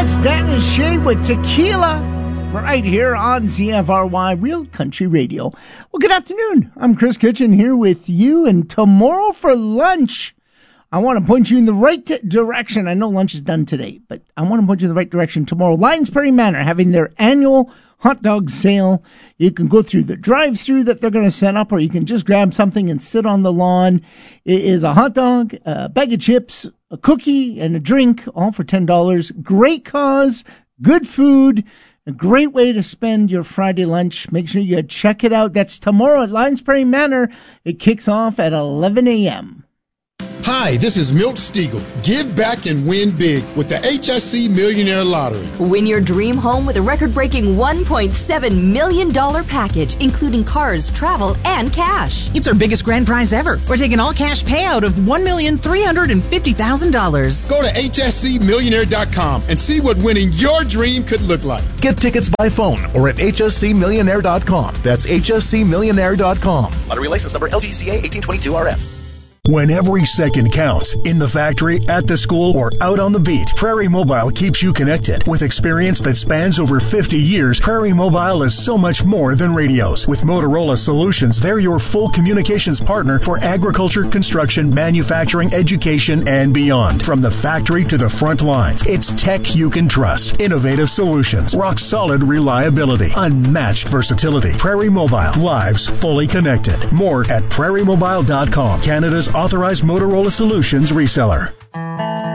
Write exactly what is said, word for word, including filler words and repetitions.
That's Dan and Shay with Tequila right here on Z F R Y Real Country Radio. Well, good afternoon. I'm Chris Kitchen here with you, and tomorrow for lunch, I want to point you in the right t- direction. I know lunch is done today, but I want to point you in the right direction tomorrow. Lions Prairie Manor having their annual hot dog sale. You can go through the drive-through that they're going to set up, or you can just grab something and sit on the lawn. It is a hot dog, a bag of chips, a cookie, and a drink, all for ten dollars. Great cause, good food, a great way to spend your Friday lunch. Make sure you check it out. That's tomorrow at Lions Prairie Manor. It kicks off at eleven a.m. Hi, this is Milt Stiegel. Give back and win big with the H S C Millionaire Lottery. Win your dream home with a record-breaking one point seven million dollars package, including cars, travel, and cash. It's our biggest grand prize ever. We're taking all-cash payout of one million three hundred fifty thousand dollars. Go to H S C millionaire dot com and see what winning your dream could look like. Get tickets by phone or at H S C millionaire dot com. That's H S C millionaire dot com. Lottery license number L G C A eighteen twenty-two R F. When every second counts, in the factory, at the school, or out on the beat, Prairie Mobile keeps you connected. With experience that spans over fifty years, Prairie Mobile is so much more than radios. With Motorola Solutions, they're your full communications partner for agriculture, construction, manufacturing, education, and beyond. From the factory to the front lines, it's tech you can trust. Innovative solutions, rock-solid reliability, unmatched versatility. Prairie Mobile, lives fully connected. More at prairie mobile dot com, Canada's authorized Motorola Solutions reseller.